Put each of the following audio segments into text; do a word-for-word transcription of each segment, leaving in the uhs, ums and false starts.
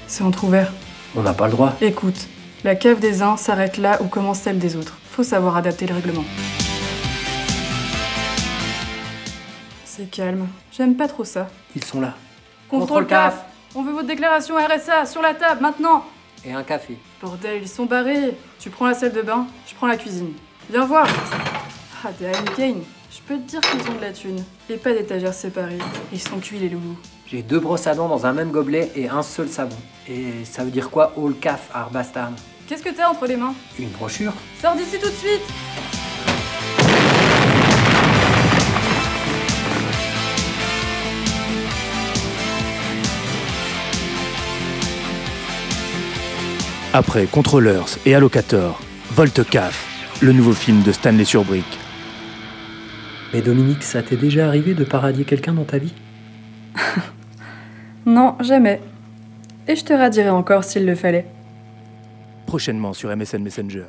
C'est entrouvert. On n'a pas le droit. Écoute, la cave des uns s'arrête là où commence celle des autres. Faut savoir adapter le règlement. C'est calme. J'aime pas trop ça. Ils sont là. Contrôle C A F. On veut votre déclaration R S A sur la table, maintenant. Et un café. Bordel, ils sont barrés. Tu prends la salle de bain, je prends la cuisine. Viens voir. Ah, des Heineken. Je peux te dire qu'ils ont de la thune. Et pas d'étagères séparées. Ils sont cuits, les loulous. J'ai deux brosses à dents dans un même gobelet et un seul savon. Et ça veut dire quoi, all C A F, Arbastan? Qu'est-ce que t'as entre les mains? Une brochure. Sors d'ici tout de suite. Après Controllers et Allocator, Volte C A F, le nouveau film de Stanley Kubrick. Mais Dominique, ça t'est déjà arrivé de paradier quelqu'un dans ta vie? Non, jamais. Et je te radirai encore s'il le fallait. Prochainement sur M S N Messenger.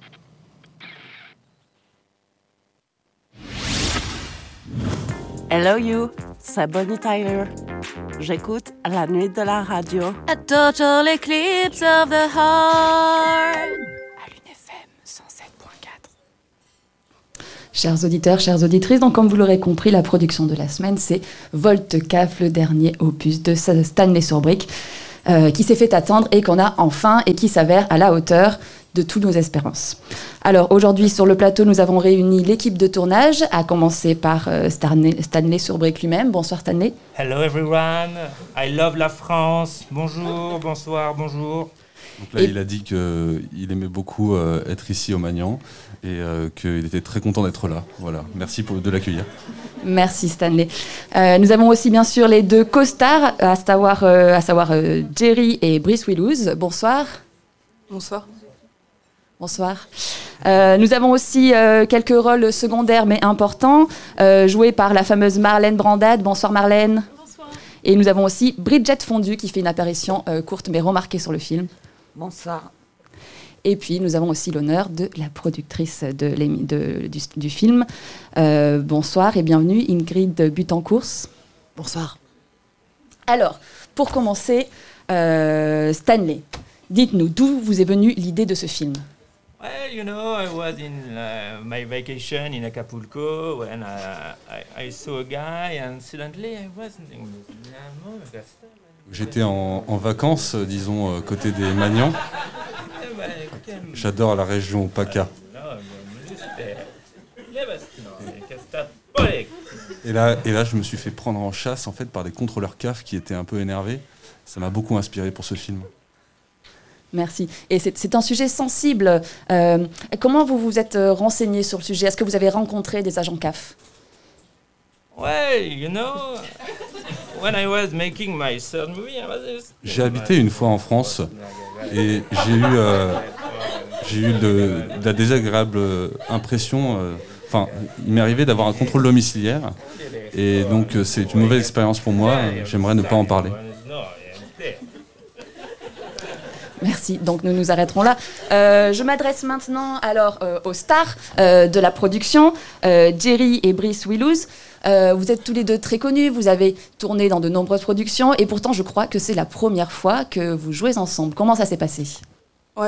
Hello you, c'est Bonnie Tyler. J'écoute La Nuit de la Radio. A total eclipse of the heart. À l'U N F M cent sept point quatre. Chers auditeurs, chères auditrices, donc comme vous l'aurez compris, la production de la semaine, c'est Volte C A F, le dernier opus de Stanley Kubrick, euh, qui s'est fait attendre et qu'on a enfin et qui s'avère à la hauteur de toutes nos espérances. Alors aujourd'hui sur le plateau, nous avons réuni l'équipe de tournage, à commencer par euh, Stanley, Stanley Kubrick lui-même. Bonsoir Stanley. Hello everyone, I love la France. Bonjour, bonsoir, bonjour. Donc là, et... il a dit qu'il aimait beaucoup euh, être ici au Magnan et euh, qu'il était très content d'être là. Voilà, merci pour, de l'accueillir. Merci Stanley. Euh, nous avons aussi bien sûr les deux co-stars, à savoir, euh, à savoir euh, Jerry et Brice Willows. Bonsoir. Bonsoir. Bonsoir. Euh, nous avons aussi euh, quelques rôles secondaires mais importants, euh, joués par la fameuse Marlène Brandade. Bonsoir Marlène. Bonsoir. Et nous avons aussi Bridget Fondu qui fait une apparition euh, courte mais remarquée sur le film. Bonsoir. Et puis nous avons aussi l'honneur de la productrice de de, du, du film. Euh, bonsoir et bienvenue Ingrid Butencourt. Bonsoir. Alors, pour commencer, euh, Stanley, dites-nous d'où vous est venue l'idée de ce film? Well, you know, I was in uh, my vacation in Acapulco when I, I, I saw a guy and suddenly I was thinking, j'étais en, en vacances, disons, côté des Magnans. J'adore la région PACA. Et là, et là, je me suis fait prendre en chasse en fait par des contrôleurs C A F qui étaient un peu énervés. Ça m'a beaucoup inspiré pour ce film. Merci. Et c'est, c'est un sujet sensible. Euh, comment vous vous êtes renseigné sur le sujet? Est-ce que vous avez rencontré des agents C A F? Well, you know, when I was making my third movie, I was... J'ai habité une fois en France et j'ai eu, euh, j'ai eu de, de la désagréable impression. Euh, Enfin, il m'est arrivé d'avoir un contrôle domiciliaire et donc euh, c'est une mauvaise expérience pour moi. J'aimerais ne pas en parler. Merci, donc nous nous arrêterons là. Euh, je m'adresse maintenant alors euh, aux stars euh, de la production, euh, Jerry et Brice Willows. Euh, vous êtes tous les deux très connus, vous avez tourné dans de nombreuses productions et pourtant je crois que c'est la première fois que vous jouez ensemble. Comment ça s'est passé? Ouais.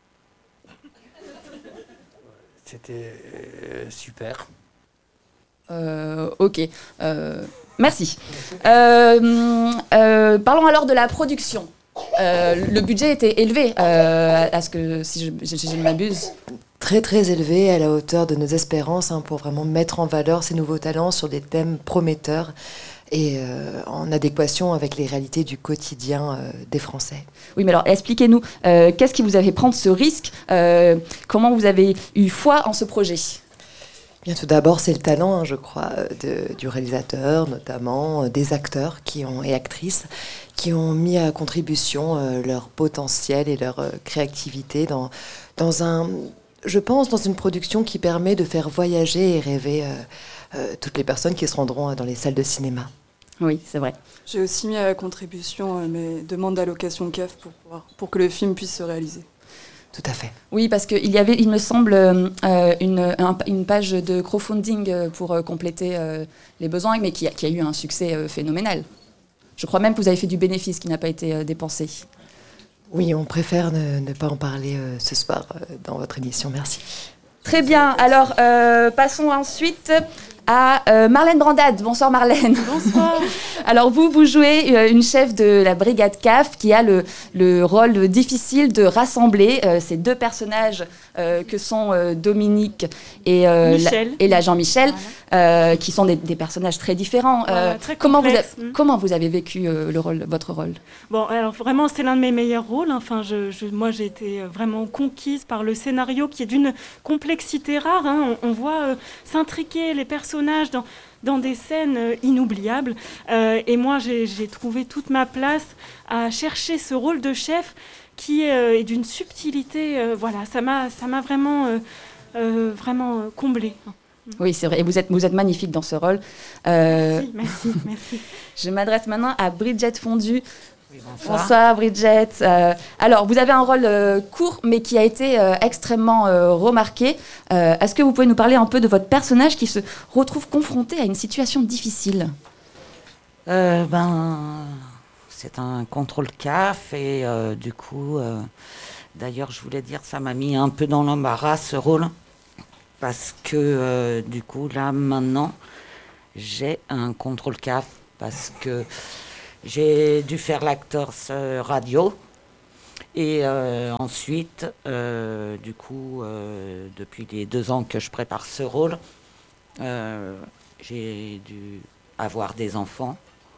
C'était euh, super. Euh, ok, euh, merci. Euh, euh, parlons alors de la production. Euh, le budget était élevé, euh, à ce que, si je, je, je ne m'abuse. Très très élevé, à la hauteur de nos espérances, hein, pour vraiment mettre en valeur ces nouveaux talents sur des thèmes prometteurs et euh, en adéquation avec les réalités du quotidien euh, des Français. Oui, mais alors expliquez-nous, euh, qu'est-ce qui vous a fait prendre ce risque? euh, Comment vous avez eu foi en ce projet? Bien, tout d'abord, c'est le talent, hein, je crois, de, du réalisateur, notamment euh, des acteurs qui ont, et actrices qui ont mis à contribution euh, leur potentiel et leur euh, créativité dans, dans un, je pense, dans une production qui permet de faire voyager et rêver euh, euh, toutes les personnes qui se rendront dans les salles de cinéma. Oui, c'est vrai. J'ai aussi mis à contribution euh, mes demandes d'allocation C A F pour, pouvoir, pour que le film puisse se réaliser. Tout à fait. Oui, parce qu'il y avait, il me semble, euh, une, un, une page de crowdfunding pour euh, compléter euh, les besoins, mais qui a, qui a eu un succès euh, phénoménal. Je crois même que vous avez fait du bénéfice qui n'a pas été euh, dépensé. Oui, on préfère ne, ne pas en parler euh, ce soir euh, dans votre émission. Merci. Très bien. Alors, euh, passons ensuite à euh, Marlène Brandade. Bonsoir Marlène. Bonsoir. Alors vous, vous jouez euh, une chef de la brigade C A F qui a le, le rôle difficile de rassembler euh, ces deux personnages euh, que sont euh, Dominique et, euh, la, et la Jean-Michel, voilà. euh, qui sont des, des personnages très différents. Voilà, euh, très comment, vous a, mm. comment vous avez vécu euh, le rôle, votre rôle? Bon, alors vraiment, c'est l'un de mes meilleurs rôles. Enfin, je, je, moi, j'ai été vraiment conquise par le scénario qui est d'une complexité rare. Hein. On, on voit euh, s'intriquer les personnages dans, dans des scènes euh, inoubliables. Euh, et moi, j'ai, j'ai trouvé toute ma place à chercher ce rôle de chef qui euh, est d'une subtilité. Euh, voilà, ça m'a, ça m'a vraiment, euh, euh, vraiment comblée. Oui, c'est vrai. Et vous êtes, vous êtes magnifique dans ce rôle. Euh, merci, merci, merci. Je m'adresse maintenant à Bridget Fondu. Oui, bonsoir. Bonsoir Bridget. Euh, alors, vous avez un rôle euh, court, mais qui a été euh, extrêmement euh, remarqué. Euh, est-ce que vous pouvez nous parler un peu de votre personnage qui se retrouve confronté à une situation difficile? euh, Ben, c'est un contrôle C A F et euh, du coup, euh, d'ailleurs, je voulais dire, ça m'a mis un peu dans l'embarras ce rôle parce que euh, du coup, là, maintenant, j'ai un contrôle C A F parce que j'ai dû faire l'acteur radio et euh, ensuite, euh, du coup, euh, depuis les deux ans que je prépare ce rôle, euh, j'ai dû avoir des enfants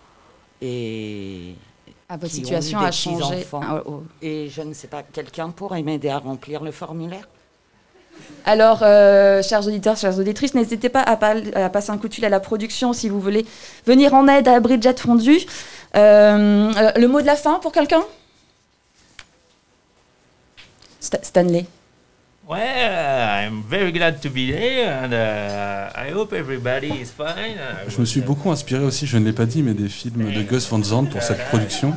et ah, votre situation a changé. Ah, oh. Et je ne sais pas, quelqu'un pourrait m'aider à remplir le formulaire? Alors, euh, chers auditeurs, chères auditrices, n'hésitez pas à, par- à passer un coup de fil à la production si vous voulez venir en aide à Bridget Fondu. Euh, euh, le mot de la fin pour quelqu'un? St- Stanley. Well, I'm very glad to be here and uh, I hope everybody is fine. Je me suis beaucoup inspiré aussi, je ne l'ai pas dit, mais des films de Gus Van Sant pour cette production.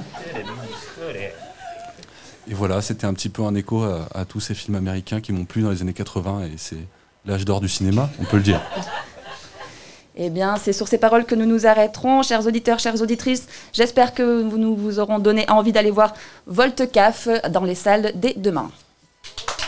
Et voilà, c'était un petit peu un écho à, à tous ces films américains qui m'ont plu dans les années quatre-vingts et c'est l'âge d'or du cinéma, on peut le dire. Eh bien, c'est sur ces paroles que nous nous arrêterons. Chers auditeurs, chères auditrices, j'espère que nous vous aurons donné envie d'aller voir Volte-C A F dans les salles dès demain.